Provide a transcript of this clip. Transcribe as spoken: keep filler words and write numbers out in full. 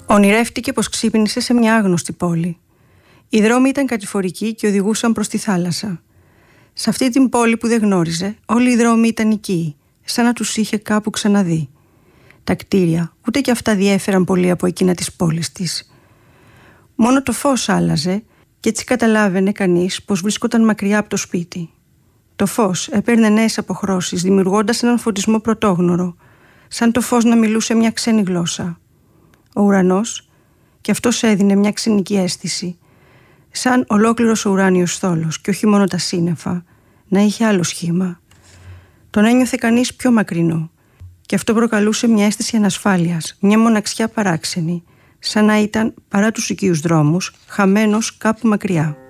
Ονειρεύτηκε πως ξύπνησε σε μια άγνωστη πόλη. Οι δρόμοι ήταν κατηφορικοί και οδηγούσαν προς τη θάλασσα. Σε αυτή την πόλη που δεν γνώριζε, όλοι οι δρόμοι ήταν οικοί, σαν να τους είχε κάπου ξαναδεί. Τα κτίρια, ούτε και αυτά διέφεραν πολύ από εκείνα της πόλης της. Μόνο το φως άλλαζε και έτσι καταλάβαινε κανείς πως βρίσκονταν μακριά από το σπίτι. Το φως έπαιρνε νέες αποχρώσεις, δημιουργώντας έναν φωτισμό πρωτόγνωρο, σαν το φως να μιλούσε μια ξένη γλώσσα. Ο ουρανός, και αυτός έδινε μια ξενική αίσθηση, σαν ολόκληρος ο ουράνιος θόλος και όχι μόνο τα σύννεφα, να είχε άλλο σχήμα. Τον ένιωθε κανείς πιο μακρινό και αυτό προκαλούσε μια αίσθηση ανασφάλειας, μια μοναξιά παράξενη, σαν να ήταν παρά τους οικείους δρόμους, χαμένος κάπου μακριά.